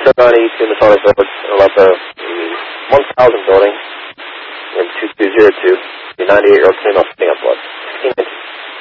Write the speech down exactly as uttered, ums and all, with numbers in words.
Sogani to Masonic Road, Aleppo, one thousand building, in two two zero two, the ninety-eight year old female sitting up blood.